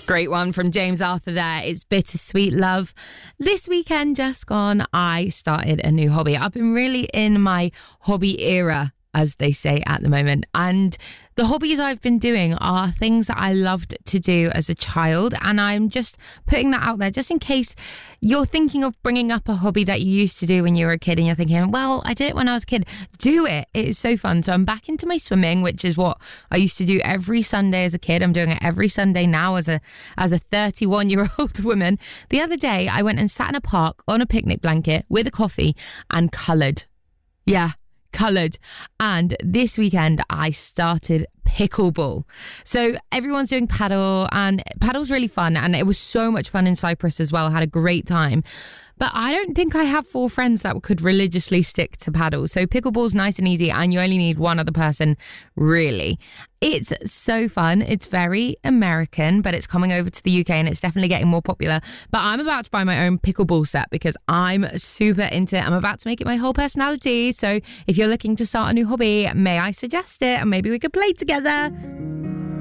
Great one from James Arthur there. It's Bittersweet Love. This weekend just gone, I started a new hobby. I've been really in my hobby era, as they say at the moment. And the hobbies I've been doing are things that I loved to do as a child. And I'm just putting that out there just in case you're thinking of bringing up a hobby that you used to do when you were a kid and you're thinking, well, I did it when I was a kid. Do it. It is so fun. So I'm back into my swimming, which is what I used to do every Sunday as a kid. I'm doing it every Sunday now as a 31-year-old woman. The other day, I went and sat in a park on a picnic blanket with a coffee and coloured. Yeah. Coloured. And this weekend I started pickleball. So everyone's doing paddle, and paddle's really fun, and it was so much fun in Cyprus as well. I had a great time. But I don't think I have 4 friends that could religiously stick to paddle. So pickleball's nice and easy, and you only need one other person, really. It's so fun. It's very American, but it's coming over to the UK and it's definitely getting more popular. But I'm about to buy my own pickleball set because I'm super into it. I'm about to make it my whole personality. So if you're looking to start a new hobby, may I suggest it? And maybe we could play together.